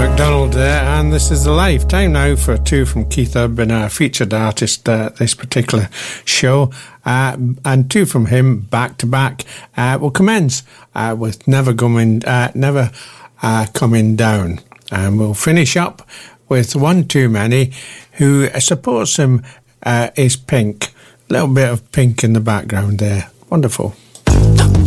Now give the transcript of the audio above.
MacDonald there, and this is The Life. Time now for two from Keith Urban, our featured artist this particular show, and two from him back to back. We'll commence with Never Coming Down, and we'll finish up with One Too Many, who supports him is Pink. A little bit of Pink in the background there. Wonderful.